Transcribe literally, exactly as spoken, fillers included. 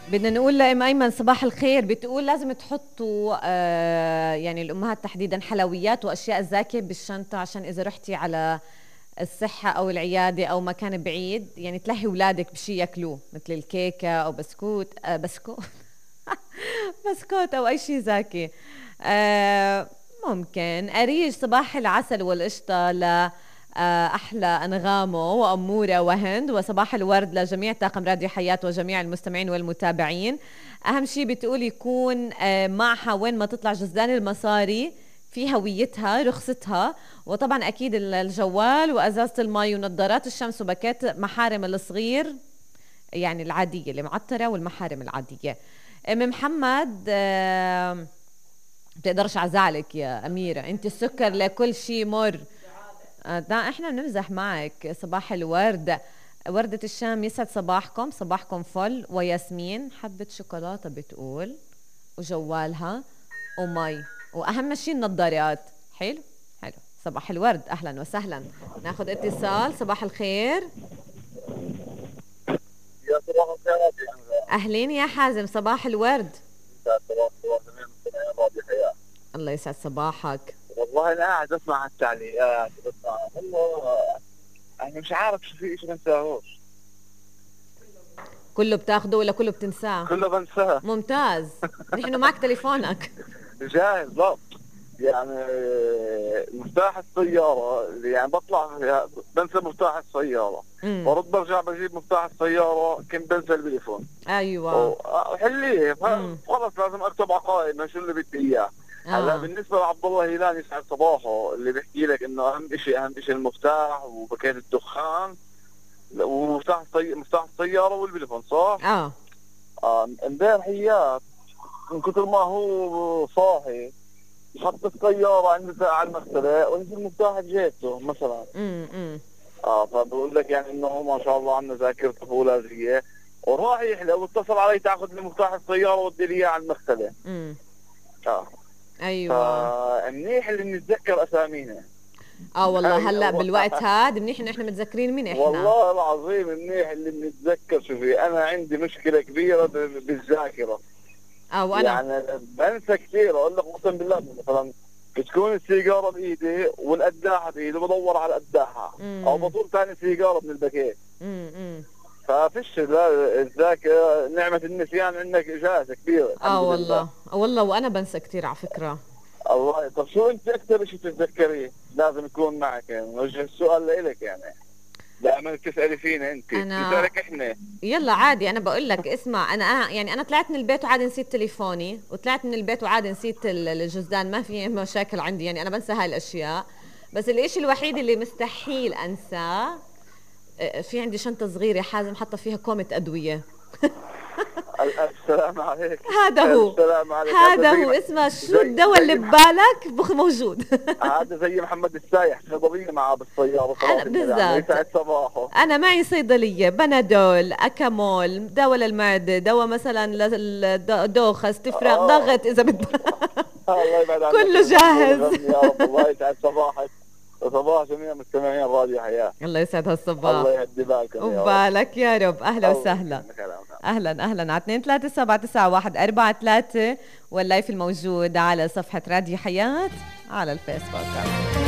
بدنا نقول لأم أيمن صباح الخير. بتقول لازم تحطوا آه يعني الأمهات تحديدا حلويات وأشياء زاكية بالشنطة، عشان إذا رحتي على الصحة أو العيادة أو مكان بعيد يعني تلهي أولادك بشي ياكلوه، مثل الكيكة أو بسكوت آه بسكوت بسكوت أو أي شي زاكي. آه ممكن أريج صباح العسل والقشطة ل آه، أحلى أنغامه وأمورة وهند، وصباح الورد لجميع طاقم راديو حياة وجميع المستمعين والمتابعين. أهم شي بتقول يكون آه، معها وين ما تطلع جزدان المصاري، في هويتها رخصتها، وطبعا أكيد الجوال وأزازة المي ونظارات الشمس وباكيت محارم الصغير، يعني العادية المعطرة والمحارم العادية. أم محمد آه، بتقدرش عزعلك يا أميرة، أنت السكر لكل شي مر. آه، ده احنا بنمزح معك. صباح الورد وردة الشام، يسعد صباحكم، صباحكم فل. وياسمين حبة شوكولاتة بتقول، وجوالها ومي، واهم شيء النظارات. حلو حلو. صباح الورد، اهلا وسهلا. ناخذ اتصال. صباح الخير. يا صباح الخيرات يا أنغام. اهلين يا حازم، صباح الورد. يسعد صباح صباح جميع مستمعين راديو حياة. الله يسعد صباحك. والله أنا قاعد أسمع التعليقات بسمع والله، أنا مش عارف شو في شيء بنساهوش. كله بتاخده ولا كله بتنساه؟ كله بنساه. ممتاز. نحن معك تليفونك. جاهز ضبط. يعني مفتاح السيارة اللي يعني بطلع فيها بنسى مفتاح السيارة، امم ورد برجع بجيب مفتاح السيارة كنت بنسى التليفون. ايوه. وحليه امم خلص لازم اكتب على قائمة شو اللي بدي اياه. هلا اه بالنسبة لعبد الله هيلان يسعد صباحه اللي بيحكي لك انه اهم شيء اهم شيء المفتاح وباكيت الدخان ومفتاح السي... مفتاح السيارة والتليفون، صح؟ اه اه امبارح اياه من كثر ما هو صاحي حط السيارة عند على المغسلة ونزل مفتاح جيبته مثلا. امم اه فبقول لك يعني انه هو ما شاء الله عنده ذاكرة طفولة، وراح يحلى واتصل علي تاخذ لي مفتاح السيارة ودي لي اياه على المغسلة. امم اه ايوه. فمنيح اللي بنتذكر اسامينا. اه والله هاي هلا أول. بالوقت هاد منيح انه احنا متذكرين مين احنا. والله العظيم منيح اللي بنتذكر. شوفي انا عندي مشكلة كبيرة ب- بالذاكرة. اه وانا. يعني بنسى كثير، اقول لك اقسم بالله مثلا بتكون السيجاره بايدي والقداحه بايدي بدور على القداحه او امم بطول ثاني سيجاره من الباكيت. امم ففيش لا- الذاكره نعمه النسيان عندك اجازه كبيره الحمد اه لله. والله اه والله وانا بنسى كثير على فكرة. الله. طب شو انت اكثر شيء تتذكريه لازم يكون معك؟ يعني نوجه السؤال لإلك يعني، دائما تسالي فينا انت انا نسالك احنا. يلا عادي، انا بقول لك اسمع، انا آه يعني انا طلعت من البيت وعادي نسيت تليفوني، وطلعت من البيت وعادي نسيت ال- الجزدان، ما في مشاكل عندي، يعني انا بنسى هاي الاشياء. بس الاشي الوحيد اللي مستحيل انساه، آه، في عندي شنطة صغيرة حازم حاطة فيها كومة ادوية. الف سلام عليك. هذا الف هو. سلام عليك. هذا هذا زي هو ما اسمه شو زي الدواء اللي زي ببالك بخ موجود. هذا زي محمد السايح صيدلية معاه بالسيارة انا صلاة النبي عم بالذات يسعد صباحه. انا معي صيدليه، بنادول، اكامول، دواء للمعده، دواء مثلا للدوخه، استفراغ، اه ضغط اذا بدك. الله يبعد عنك كله الهم جاهز. والغم يا رب. الله يسعد صباحك وصباح جميع مستمعين راديو حياة. الله يسعد هالصباح. الله يهدي بالكم يا رب. وبالك يا رب. اهلا الله وسهلا. يكرمك. هلا وسهلا. اهلا اهلا على اثنين ثلاثة سبعة تسعة واحد أربعة ثلاثة، واللايف الموجود على صفحة راديو حياة على الفيسبوك.